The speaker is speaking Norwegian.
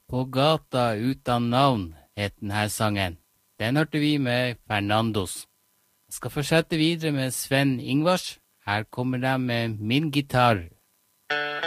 På gata uten navn het denne sangen. Den hørte vi med Fernandos. Jeg skal fortsette videre med Sven Ingvars. Her kommer de med Min gitar.